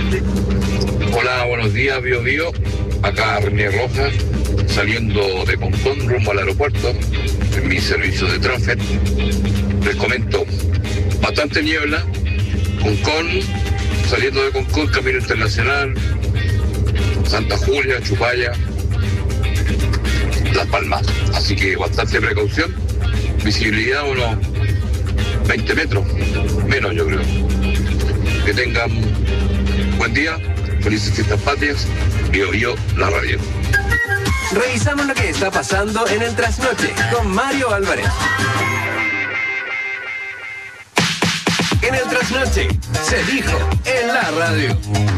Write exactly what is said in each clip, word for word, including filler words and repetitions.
Hola, buenos días, Bio Bio. Acá René Rojas, saliendo de Concón rumbo al aeropuerto, en mi servicio de transfer. Les comento, bastante niebla, Concón, saliendo de Concón, Camino Internacional, Santa Julia, Chupaya, Las Palmas. Así que bastante precaución, visibilidad unos veinte metros, menos yo creo. Que tengan buen día, felices fiestas patrias, Bio Bio, la radio. Revisamos lo que está pasando en el Trasnoche con Mario Álvarez. En el Trasnoche se dijo en la radio.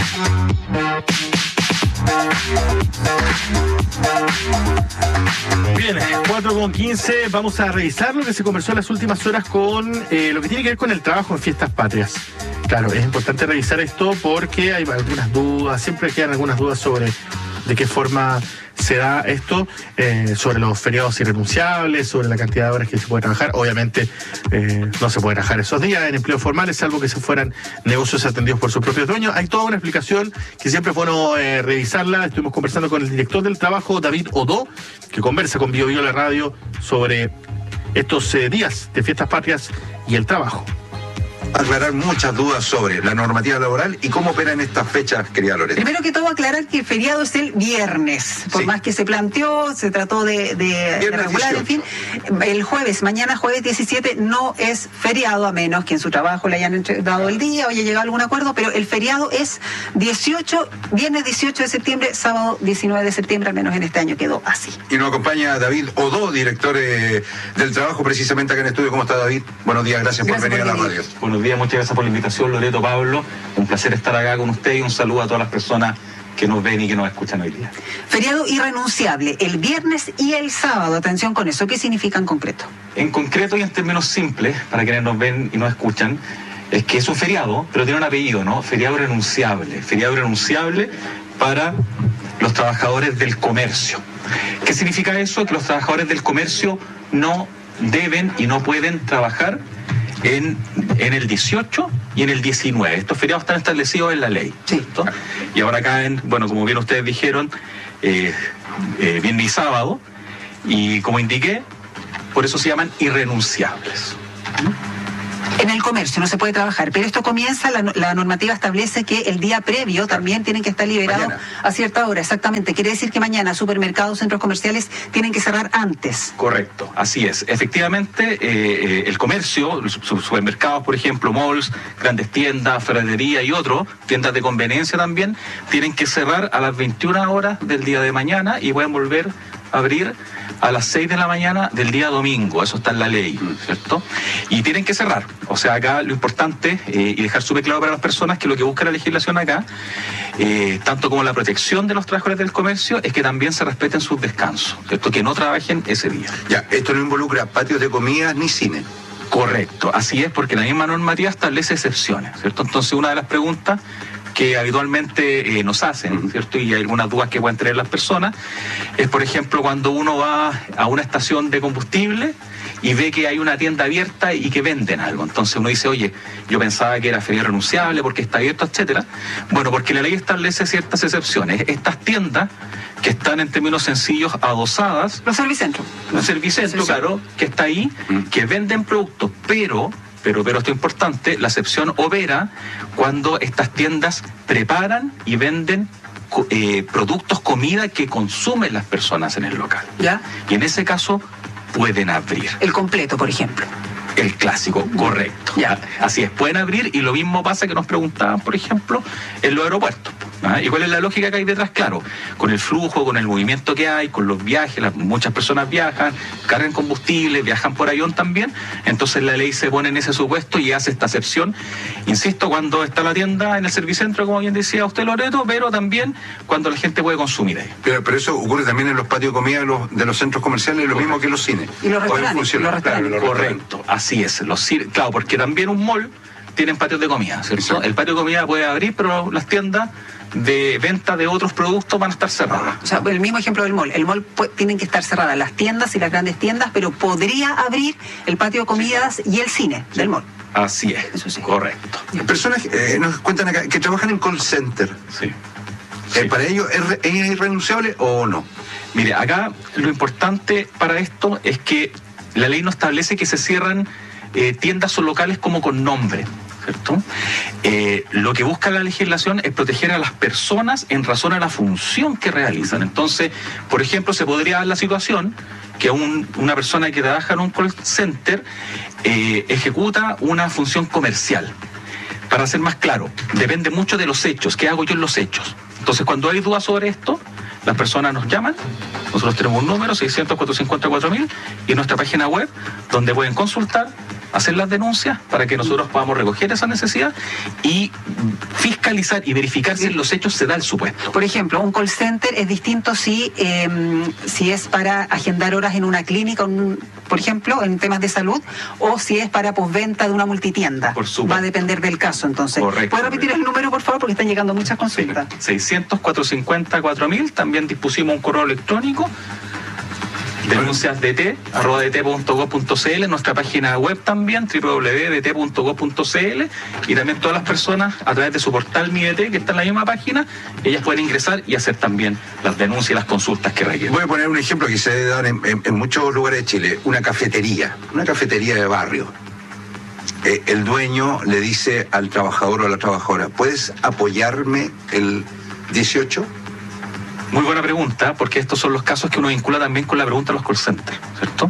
Bien, cuatro con quince, vamos a revisar lo que se conversó en las últimas horas con eh, lo que tiene que ver con el trabajo en fiestas patrias. Claro, es importante revisar esto porque hay algunas dudas, siempre quedan algunas dudas sobre de qué forma se da esto, eh, sobre los feriados irrenunciables, sobre la cantidad de horas que se puede trabajar. Obviamente eh, no se puede trabajar esos días en empleos formales, salvo que se fueran negocios atendidos por sus propios dueños. Hay toda una explicación que siempre es bueno eh, revisarla. Estuvimos conversando con el director del trabajo, David Odó, que conversa con Bio Bio la radio sobre estos eh, días de fiestas patrias y el trabajo. Aclarar muchas dudas sobre la normativa laboral y cómo operan estas fechas, querida Loreto. Primero que todo, aclarar que el feriado es el viernes. Por Sí. más que se planteó, se trató de, de, de regular, en fin. El jueves, mañana jueves diecisiete, no es feriado, a menos que en su trabajo le hayan dado el día o haya llegado a algún acuerdo, pero el feriado es dieciocho, viernes dieciocho de septiembre, sábado diecinueve de septiembre, al menos en este año quedó así. Y nos acompaña David Odó, director eh, del trabajo, precisamente acá en estudio. ¿Cómo está, David? Buenos días, gracias, Gracias por venir por a la venir. radio. Buenos días, muchas gracias por la invitación, Loreto, Pablo. Un placer estar acá con usted y un saludo a todas las personas que nos ven y que nos escuchan hoy día. Feriado irrenunciable, el viernes y el sábado. Atención con eso. ¿Qué significa en concreto? En concreto y en términos simples, para quienes nos ven y nos escuchan, es que es un feriado, pero tiene un apellido, ¿no? Feriado irrenunciable. Feriado irrenunciable para los trabajadores del comercio. ¿Qué significa eso? Que los trabajadores del comercio no deben y no pueden trabajar en, en el dieciocho y en el diecinueve. Estos feriados están establecidos en la ley. Sí. ¿Cierto? Y ahora caen, bueno, como bien ustedes dijeron, eh, eh, viernes y sábado, y como indiqué, por eso se llaman irrenunciables. En el comercio no se puede trabajar, pero esto comienza, la, la normativa establece que el día previo también tienen que estar liberados Mañana. a cierta hora, exactamente. Quiere decir que mañana supermercados, centros comerciales tienen que cerrar antes. Correcto, así es. Efectivamente, eh, eh, el comercio, los su- supermercados, por ejemplo, malls, grandes tiendas, ferretería y otros, tiendas de conveniencia también, tienen que cerrar a las veintiuna horas del día de mañana y pueden volver a abrir a las seis de la mañana del día domingo. Eso está en la ley, ¿cierto? Y tienen que cerrar. O sea, acá lo importante, eh, y dejar súper claro para las personas que lo que busca la legislación acá, eh, tanto como la protección de los trabajadores del comercio, es que también se respeten sus descansos, ¿cierto? Que no trabajen ese día. Ya, esto no involucra patios de comidas ni cine. Correcto, así es, porque la misma normativa establece excepciones, ¿cierto? Entonces, una de las preguntas que habitualmente eh, nos hacen, ¿cierto? Y hay algunas dudas que pueden tener las personas, es, por ejemplo, cuando uno va a una estación de combustible y ve que hay una tienda abierta y que venden algo. Entonces uno dice, oye, yo pensaba que era feriado renunciable porque está abierto, etcétera. Bueno, porque la ley establece ciertas excepciones. Estas tiendas que están en términos sencillos adosadas, Los servicentros. un servicentro, claro, que está ahí, que venden productos, pero, pero, pero esto es importante, la excepción opera cuando estas tiendas preparan y venden co- eh, productos, comida que consumen las personas en el local. ¿Ya? Y en ese caso pueden abrir. El completo, por ejemplo. El clásico, correcto. Ya. Así es, pueden abrir, y lo mismo pasa que nos preguntaban, por ejemplo, en los aeropuertos. ¿Ah? ¿Y cuál es la lógica que hay detrás? Claro, con el flujo, con el movimiento que hay, con los viajes, las, muchas personas viajan, cargan combustible, viajan por avión también, entonces la ley se pone en ese supuesto y hace esta excepción, insisto, cuando está la tienda en el servicentro, como bien decía usted, Loreto, pero también cuando la gente puede consumir ahí. Pero, pero eso ocurre también en los patios de comida de los, de los centros comerciales, lo mismo que en los cines. Y los Pueden restaurantes, funcionar, los restaurantes. claro, los restaurantes. Correcto, así es, los cir- claro, porque también un mall tienen patios de comida, ¿cierto? Exacto. El patio de comida puede abrir, pero las tiendas de venta de otros productos van a estar cerradas. O sea, el mismo ejemplo del mall. El mall puede, tienen que estar cerradas las tiendas y las grandes tiendas, pero podría abrir el patio de comidas sí. y el cine sí. del mall. Así es, eso sí. Correcto. Personas eh, nos cuentan acá que trabajan en call center. Sí. Eh, sí. ¿Para ellos es, es irrenunciable o no? Mire, acá lo importante para esto es que la ley no establece que se cierran eh, tiendas o locales como con nombre, ¿cierto? Eh, lo que busca la legislación es proteger a las personas en razón a la función que realizan. Entonces, por ejemplo, se podría dar la situación que un, una persona que trabaja en un call center eh, ejecuta una función comercial. Para ser más claro, depende mucho de los hechos. ¿Qué hago yo en los hechos? Entonces, cuando hay dudas sobre esto, las personas nos llaman, nosotros tenemos un número, seiscientos, cuatrocientos cincuenta y cuatro mil, y nuestra página web, donde pueden consultar, hacer las denuncias para que nosotros podamos recoger esa necesidad y fiscalizar y verificar si en los hechos se da el supuesto. Por ejemplo, un call center es distinto si, eh, si es para agendar horas en una clínica, un, por ejemplo, en temas de salud, o si es para postventa de una multitienda. Por supuesto. Va a depender del caso, entonces. Correcto. ¿Puede repetir el número, por favor? Porque están llegando muchas consultas. Sí. seiscientos, cuatrocientos cincuenta y cuatro mil, también dispusimos un correo electrónico, denuncias d t arroba d t punto gov punto c l, nuestra página web también, doble u doble u doble u punto d t punto gov punto c l, y también todas las personas a través de su portal Mi D T, que está en la misma página, ellas pueden ingresar y hacer también las denuncias y las consultas que requieren. Voy a poner un ejemplo que se da en, en, en muchos lugares de Chile, una cafetería, una cafetería de barrio. Eh, el dueño le dice al trabajador o a la trabajadora, ¿puedes apoyarme el dieciocho? Muy buena pregunta, porque estos son los casos que uno vincula también con la pregunta de los call centers, ¿cierto?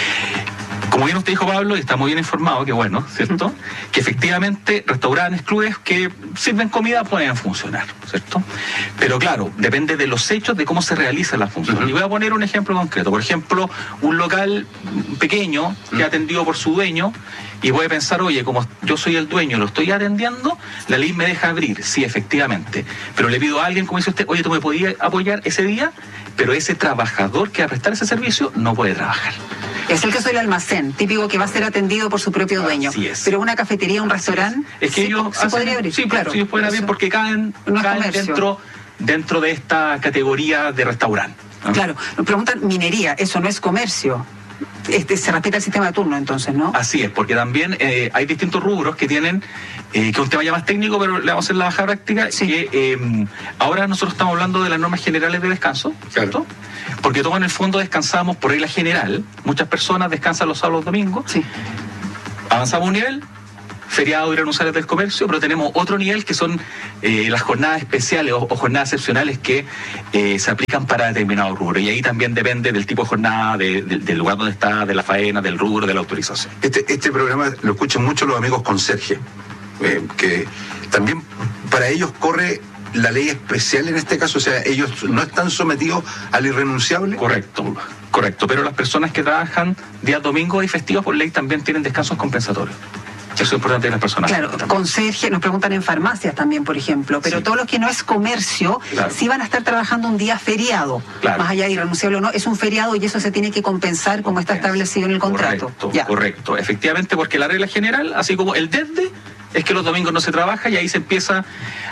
Como bien usted dijo, Pablo, y está muy bien informado, que bueno, ¿cierto? Que efectivamente restaurantes, clubes que sirven comida pueden funcionar, ¿cierto? Pero claro, depende de los hechos, de cómo se realiza la función. Uh-huh. Y voy a poner un ejemplo concreto. Por ejemplo, un local pequeño que uh-huh. atendido por su dueño, y voy a pensar, oye, como yo soy el dueño, lo estoy atendiendo, la ley me deja abrir, sí, efectivamente. Pero le pido a alguien, como dice usted, oye, tú me podías apoyar ese día, pero ese trabajador que va a prestar ese servicio no puede trabajar. Es el caso del almacén, típico que va a ser atendido por su propio dueño. Así es. Pero una cafetería, un restaurante, es que sí, ellos sí hacen, podría abrir. Sí, claro. Sí, ellos pueden abrir porque caen, no caen dentro, dentro de esta categoría de restaurante. ¿No? Claro, nos preguntan minería, eso no es comercio. Este, se respeta el sistema de turno, entonces, ¿no? Así es, porque también eh, hay distintos rubros que tienen, eh, que es un tema ya más técnico, pero le vamos a hacer la baja práctica, sí. que eh, ahora nosotros estamos hablando de las normas generales de descanso, ¿cierto? Claro. Porque todos en el fondo descansamos por regla general, muchas personas descansan los sábados y domingos, sí. Avanzamos un nivel, feriados irrenunciables del comercio, pero tenemos otro nivel que son eh, las jornadas especiales o, o jornadas excepcionales que eh, se aplican para determinados rubros. Y ahí también depende del tipo de jornada, de, de, del lugar donde está, de la faena, del rubro, de la autorización. Este, este programa lo escuchan mucho los amigos conserje, eh, que también para ellos corre la ley especial en este caso, o sea, ellos no están sometidos al irrenunciable. Correcto, correcto, pero las personas que trabajan días domingos y festivos por ley también tienen descansos compensatorios. Eso es importante de las personas. Claro, conserje, nos preguntan en farmacias también, por ejemplo, pero sí. todo lo que no es comercio, claro. sí van a estar trabajando un día feriado, claro. más allá de irrenunciable o no, es un feriado y eso se tiene que compensar como está establecido en el contrato. Correcto, ya. correcto, efectivamente, porque la regla general, así como el desde, es que los domingos no se trabaja y ahí se empieza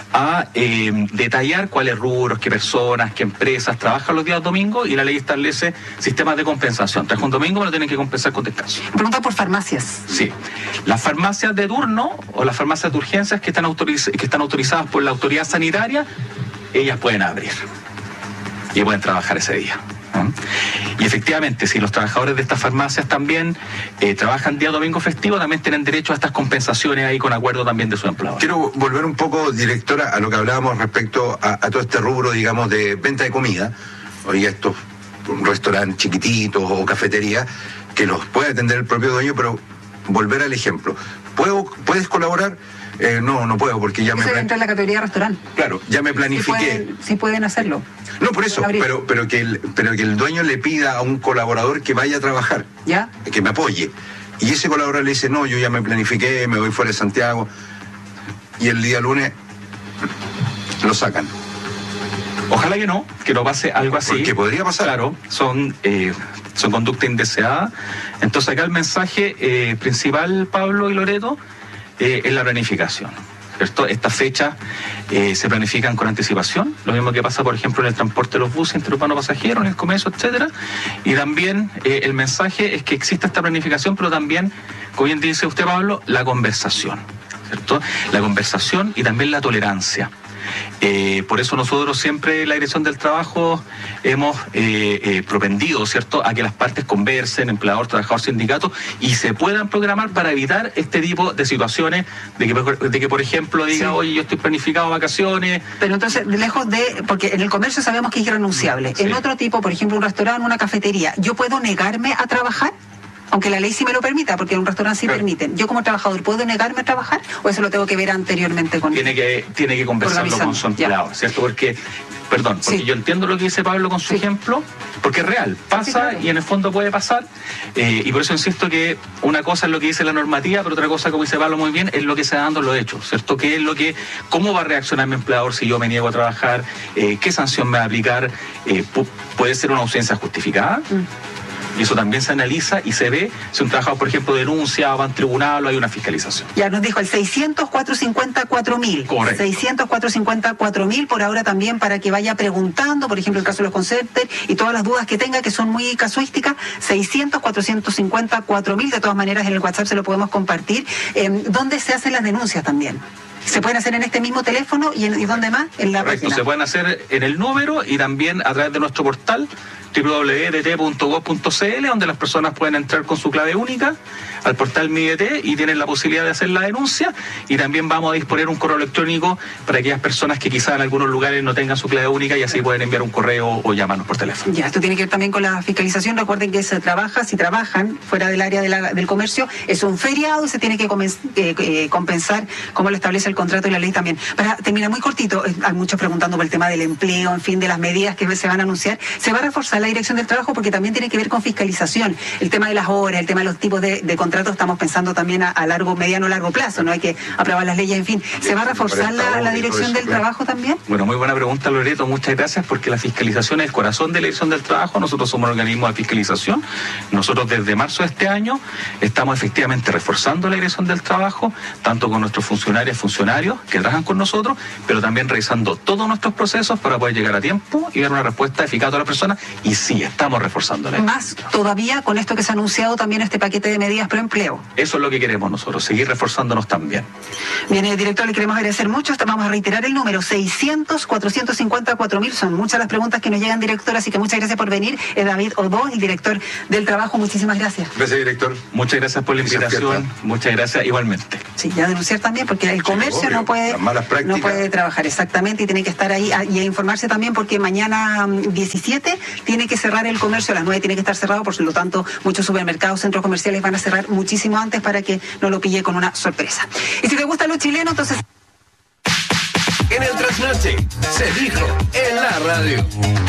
a eh, detallar cuáles rubros, qué personas, qué empresas trabajan los días domingos y la ley establece sistemas de compensación. Trabajo un domingo, me lo tienen que compensar con descanso. Pregunta por farmacias. Sí. Las farmacias de turno o las farmacias de urgencias que están, autoriz- que están autorizadas por la autoridad sanitaria, ellas pueden abrir y pueden trabajar ese día. ¿no? Y efectivamente, si los trabajadores de estas farmacias también eh, trabajan día domingo festivo, también tienen derecho a estas compensaciones ahí con acuerdo también de su empleador. Quiero volver un poco, directora, a lo que hablábamos respecto a, a todo este rubro, digamos, de venta de comida. Oye, estos restaurantes chiquititos o cafeterías que los puede atender el propio dueño, pero volver al ejemplo. ¿Puedo, ¿Puedes colaborar? Eh, no, no puedo porque ya eso me... Eso entra en la categoría de restaurante. Claro, ya me planifiqué. Sí pueden, sí pueden hacerlo. No, por eso, pero, pero, que el, pero que el dueño le pida a un colaborador que vaya a trabajar. ¿Ya? Que me apoye. Y ese colaborador le dice, no, yo ya me planifiqué, me voy fuera de Santiago. Y el día lunes lo sacan. Ojalá que no, que no pase algo así. Porque podría pasar. Claro, son, eh, son conducta indeseada. Entonces acá el mensaje eh, principal, Pablo y Loreto, eh, es la planificación. ¿cierto? Estas fechas eh, se planifican con anticipación, lo mismo que pasa, por ejemplo, en el transporte de los buses interurbanos pasajeros, en el comercio, etcétera. Y también eh, el mensaje es que existe esta planificación, pero también, como bien dice usted, Pablo, la conversación, ¿cierto? La conversación y también la tolerancia. Eh, por eso nosotros siempre, la Dirección del Trabajo, hemos eh, eh, propendido, ¿cierto?, a que las partes conversen, empleador, trabajador, sindicato, y se puedan programar para evitar este tipo de situaciones, de que, de que por ejemplo, diga, sí, oye, yo estoy planificado vacaciones. Pero entonces, lejos de, porque en el comercio sabemos que es irrenunciable. Sí. En otro tipo, por ejemplo, un restaurante, una cafetería, ¿yo puedo negarme a trabajar? Aunque la ley sí me lo permita, porque en un restaurante sí claro. permiten. ¿Yo como trabajador puedo negarme a trabajar o eso lo tengo que ver anteriormente con Tiene que, tiene que conversarlo con su empleado, ya. ¿Cierto? Porque, perdón, porque sí. yo entiendo lo que dice Pablo con su sí. ejemplo, porque es real, pasa sí, claro. y en el fondo puede pasar, eh, y por eso insisto que una cosa es lo que dice la normativa, pero otra cosa, como dice Pablo muy bien, es lo que se da dando en los hechos, ¿cierto? ¿Qué es lo que, cómo va a reaccionar mi empleador si yo me niego a trabajar? Eh, ¿Qué sanción me va a aplicar? Eh, ¿Puede ser una ausencia justificada? Mm. Y eso también se analiza y se ve si un trabajador, por ejemplo, denuncia o va en tribunal o hay una fiscalización. Ya nos dijo el seiscientos, cuatrocientos cincuenta, cuatro mil. Correcto. seiscientos, cuatrocientos cincuenta, cuatro mil por ahora también para que vaya preguntando, por ejemplo, el caso de los concertes y todas las dudas que tenga que son muy casuísticas. seiscientos, cuatrocientos cincuenta, cuatro mil. De todas maneras, en el WhatsApp se lo podemos compartir. Eh, ¿Dónde se hacen las denuncias también? ¿Se pueden hacer en este mismo teléfono y, en, y dónde más? En la Correcto, página. Se pueden hacer en el número y también a través de nuestro portal doble u doble u doble u punto d t punto gov punto c l, donde las personas pueden entrar con su clave única al portal Mi D T y tienen la posibilidad de hacer la denuncia, y también vamos a disponer un correo electrónico para aquellas personas que quizás en algunos lugares no tengan su clave única y así pueden enviar un correo o llamarnos por teléfono. Ya, esto tiene que ver también con la fiscalización. Recuerden que se trabaja, si trabajan fuera del área de la, del comercio, es un feriado y se tiene que comen, eh, eh, compensar como lo establece el contrato y la ley también. Para terminar muy cortito, eh, hay muchos preguntando por el tema del empleo, en fin, de las medidas que se van a anunciar. Se va a reforzar la Dirección del Trabajo porque también tiene que ver con fiscalización. El tema de las horas, el tema de los tipos de, de contratos, estamos pensando también a, a largo, mediano, largo plazo, ¿no? Hay que aprobar las leyes, en fin. ¿Se va a reforzar la, la Dirección del Trabajo también? Bueno, muy buena pregunta, Loreto, muchas gracias, porque la fiscalización es el corazón de la Dirección del Trabajo. Nosotros somos un organismo de fiscalización. Nosotros desde marzo de este año estamos efectivamente reforzando la Dirección del Trabajo, tanto con nuestros funcionarios y funcionarios que trabajan con nosotros, pero también revisando todos nuestros procesos para poder llegar a tiempo y dar una respuesta eficaz a la persona. Y sí, estamos reforzándola. Más todavía con esto que se ha anunciado también este paquete de medidas pro empleo. Eso es lo que queremos nosotros, seguir reforzándonos también. Bien, eh, director, le queremos agradecer mucho. Vamos a reiterar el número seiscientos, cuatrocientos cincuenta, cuatro mil. Son muchas las preguntas que nos llegan, director, así que muchas gracias por venir. Es David Odó, el director del Trabajo. Muchísimas gracias. Gracias, director. Muchas gracias por la invitación. Muchas gracias igualmente. Sí, ya denunciar también, porque el comercio sí, obvio, no puede no puede trabajar exactamente y tiene que estar ahí a, y a informarse también, porque mañana diecisiete tiene que cerrar el comercio, a las nueve tiene que estar cerrado, por lo tanto muchos supermercados, centros comerciales van a cerrar muchísimo antes para que no lo pille con una sorpresa. Y si te gusta lo chileno, entonces... En el trasnoche se dijo en la radio.